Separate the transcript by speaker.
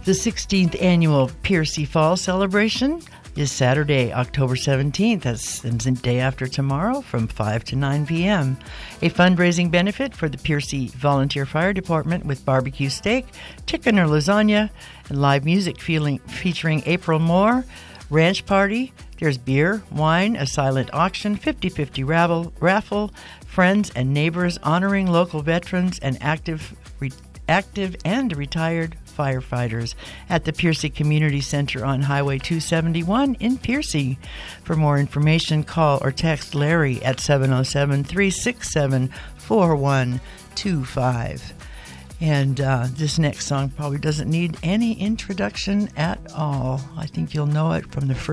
Speaker 1: The 16th annual Piercy Fall celebration is Saturday, October 17th, that's the day after tomorrow, from 5 to 9 p.m. A fundraising benefit for the Piercy Volunteer Fire Department with barbecue steak, chicken or lasagna, and live music featuring April Moore, ranch party. There's beer, wine, a silent auction, 50-50 raffle, friends and neighbors honoring local veterans and active and retired firefighters at the Piercy Community Center on Highway 271 in Piercy. For more information, call or text Larry at 707-367-4125. And this next song probably doesn't need any introduction at all. I think you'll know it from the first